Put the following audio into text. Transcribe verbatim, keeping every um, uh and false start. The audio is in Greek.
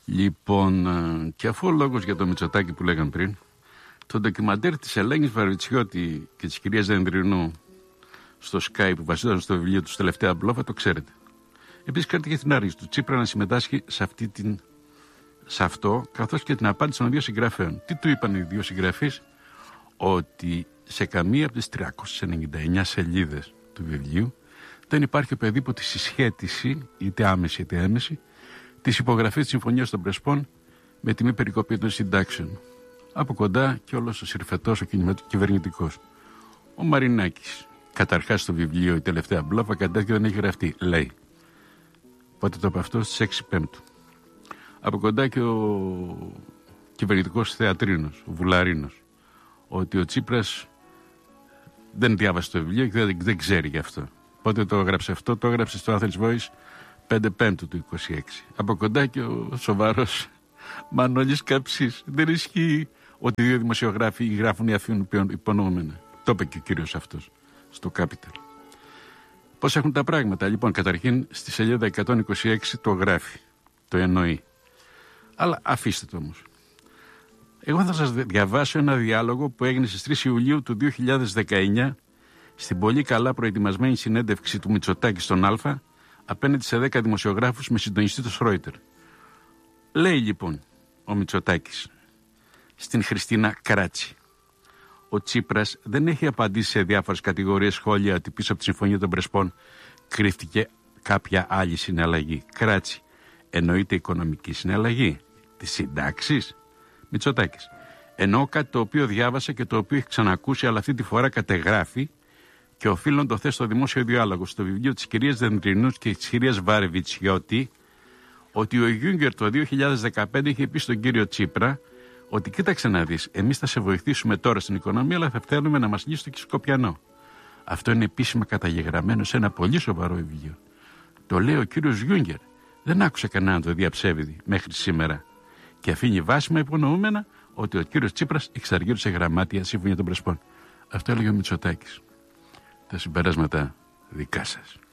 Λοιπόν, και αφού ο λόγος για το Μητσοτάκη που λέγαμε πριν, το ντοκιμαντέρ της Ελένης Βαρβιτσιώτη και της κυρίας Δενδρινού στο Sky που βασίζονταν στο βιβλίο του τελευταία μπλόφα, το ξέρετε. Επίσης, ξέρετε και την άρνηση του Τσίπρα να συμμετάσχει σε, αυτή την, σε αυτό, καθώς και την απάντηση των δύο συγγραφέων. Τι του είπαν οι δύο συγγραφείς? Ότι σε καμία από τις τριακόσιες ενενήντα εννιά σελίδες του βιβλίου δεν υπάρχει οποιαδήποτε συσχέτιση, είτε άμεση είτε έμεση, της υπογραφής της Συμφωνίας των Πρεσπών με τη μη περικοπή των συντάξεων. Από κοντά και όλος ο συρφετός, ο κυβερνητικός. Ο Μαρινάκης, καταρχάς στο βιβλίο η τελευταία μπλόφα, κατέθηκε δεν έχει γραφτεί, λέει. Πότε το είπε αυτό? Στις έξι Πέμπτου. Από κοντά και ο κυβερνητικός θεατρίνος, ο Βουλαρίνος, ότι ο Τσίπρας δεν διάβασε το βιβλίο και δεν, δεν ξέρει γι' αυτό. Πότε το έγραψε αυτό? Το έγραψε στο Athens Voice πέντε Πέμπτου του είκοσι έξι. Από κοντά και ο σοβαρός Μανώλης Καψής. Δεν ισχύει ότι δύο δημοσιογράφοι γράφουν ή αφήνουν υπονοούμενα. Το είπε και ο κύριος αυτός στο Capital. Πώς έχουν τα πράγματα? Λοιπόν, καταρχήν στη σελίδα εκατόν είκοσι έξι το γράφει, το εννοεί. Αλλά αφήστε το όμως. Εγώ θα σας διαβάσω ένα διάλογο που έγινε στις τρεις Ιουλίου του δύο χιλιάδες δεκαεννιά στην πολύ καλά προετοιμασμένη συνέντευξη του Μητσοτάκη στον Α απέναντι σε δέκα δημοσιογράφους με συντονιστή το Σρόιτερ. Λέει λοιπόν ο Μητσοτάκης στην Χριστίνα Κράτσι: ο Τσίπρας δεν έχει απαντήσει σε διάφορες κατηγορίες σχόλια ότι πίσω από τη Συμφωνία των Πρεσπών κρύφτηκε κάποια άλλη συναλλαγή. Κράτσι, εννοείται οικονομική συναλλαγή της συντάξης? Μητσοτάκης: εννοώ κάτι το οποίο διάβασα και το οποίο έχει ξανακούσει, αλλά αυτή τη φορά κατεγράφει και οφείλω να το θέσω στο δημόσιο διάλογο, στο βιβλίο της κυρίας Δεντρινού και της κυρίας Βαρβιτσιώτη, ότι ο Γιούγκερ το δύο χιλιάδες δεκαπέντε είχε πει στον κύριο Τσίπρα ότι κοίταξε να δεις, εμείς θα σε βοηθήσουμε τώρα στην οικονομία, αλλά θα θέλουμε να μας λύσει το Σκοπιανό. Αυτό είναι επίσημα καταγεγραμμένο σε ένα πολύ σοβαρό βιβλίο. Το λέει ο κύριος Γιούγκερ. Δεν άκουσε κανέναν το διαψεύδι μέχρι σήμερα. Και αφήνει βάσιμα υπονοούμενα ότι ο κύριος Τσίπρας εξαργύρωσε γραμμάτια Συμφωνία των Πρεσπών. Αυτό έλεγε ο Μητσοτάκης. Τα συμπεράσματα δικά σας.